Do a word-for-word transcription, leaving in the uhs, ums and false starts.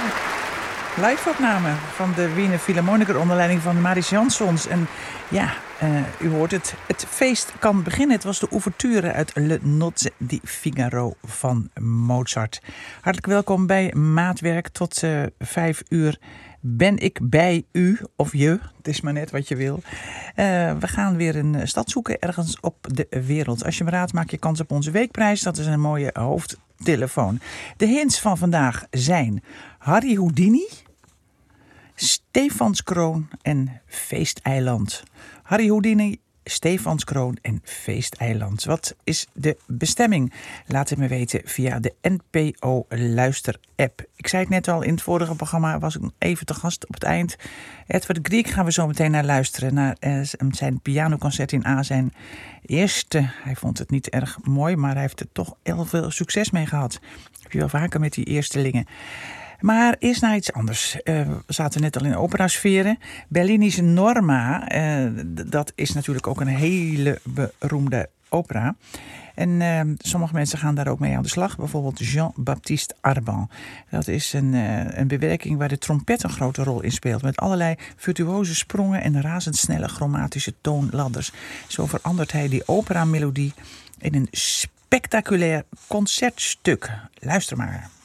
Live-opname van de Wiener Philharmoniker onder leiding van Mariss Jansons. En ja, uh, u hoort het. Het feest kan beginnen. Het was de ouverture uit Le Nozze di Figaro van Mozart. Hartelijk welkom bij Maatwerk. Tot uh, vijf uur ben ik bij u, of je. Het is maar net wat je wil. Uh, we gaan weer een stad zoeken ergens op de wereld. Als je me raadt, maak je kans op onze weekprijs. Dat is een mooie hoofdtelefoon. De hints van vandaag zijn Harry Houdini, Stefanskroon en Feesteiland. Harry Houdini, Stefanskroon en Feesteiland. Wat is de bestemming? Laat het me weten via de N P O Luister-app. Ik zei het net al, in het vorige programma was ik even te gast op het eind. Edward Grieg gaan we zo meteen naar luisteren. Naar uh, zijn pianoconcert in A. Zijn eerste. Hij vond het niet erg mooi, maar hij heeft er toch heel veel succes mee gehad. Heb je wel vaker met die eerstelingen. Maar eerst naar iets anders. Uh, we zaten net al in operasferen. Bellini's Norma, uh, d- dat is natuurlijk ook een hele beroemde opera. En uh, sommige mensen gaan daar ook mee aan de slag. Bijvoorbeeld Jean-Baptiste Arban. Dat is een, uh, een bewerking waar de trompet een grote rol in speelt. Met allerlei virtuoze sprongen en razendsnelle chromatische toonladders. Zo verandert hij die operamelodie in een spectaculair concertstuk. Luister maar.